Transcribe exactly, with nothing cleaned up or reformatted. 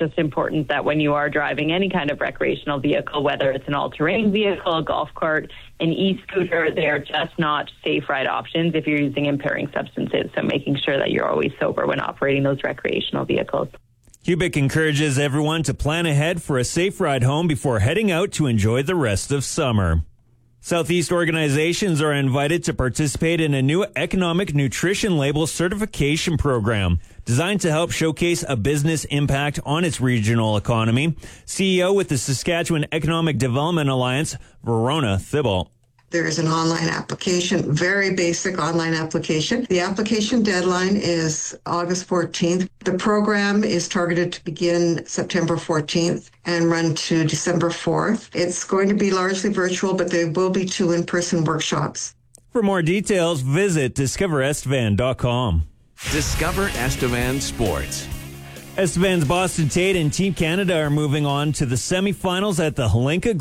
just important that when you are driving any kind of recreational vehicle, whether it's an all-terrain vehicle, a golf cart, an e-scooter, they are just not safe ride options if you're using impairing substances. So making sure that you're always sober when operating those recreational vehicles. Cubic encourages everyone to plan ahead for a safe ride home before heading out to enjoy the rest of summer. Southeast organizations are invited to participate in a new economic nutrition label certification program designed to help showcase a business impact on its regional economy. C E O with the Saskatchewan Economic Development Alliance, Verona Thibault. There is an online application, very basic online application. The application deadline is August fourteenth. The program is targeted to begin September fourteenth and run to December fourth. It's going to be largely virtual, but there will be two in-person workshops. For more details, visit discover estevan dot com. Discover Estevan Sports. Estevan's Boston Tate and Team Canada are moving on to the semifinals at the Hlinka